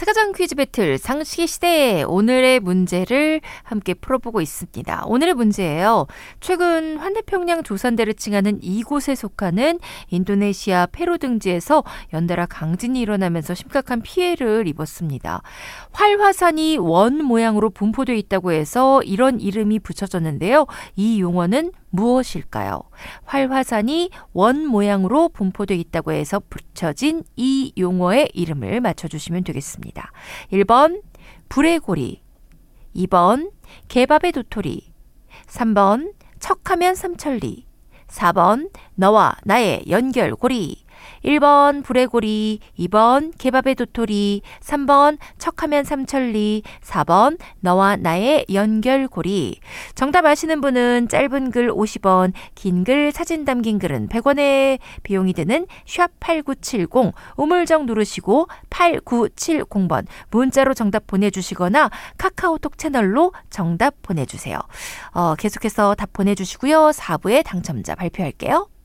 특가장 퀴즈 배틀 상식의 시대 오늘의 문제를 함께 풀어보고 있습니다. 오늘의 문제예요. 최근 환태평양 조산대를 칭하는 이곳에 속하는 인도네시아 페루 등지에서 연달아 강진이 일어나면서 심각한 피해를 입었습니다. 활화산이 원 모양으로 분포되어 있다고 해서 이런 이름이 붙여졌는데요. 이 용어는 무엇일까요? 활화산이 원 모양으로 분포되어 있다고 해서 붙여진 이 용어의 이름을 맞춰주시면 되겠습니다. 1번 불의 고리, 2번 개밥의 도토리, 3번 척하면 삼천리, 4번 너와 나의 연결고리. 1번 불의 고리, 2번 개밥의 도토리, 3번 척하면 삼천리, 4번 너와 나의 연결고리. 정답 아시는 분은 짧은 글 50원, 긴 글 사진 담긴 글은 100원의 비용이 드는 샵8970 우물정 누르시고 8970번 문자로 정답 보내주시거나 카카오톡 채널로 정답 보내주세요. 계속해서 답 보내주시고요. 4부에 당첨자 발표할게요.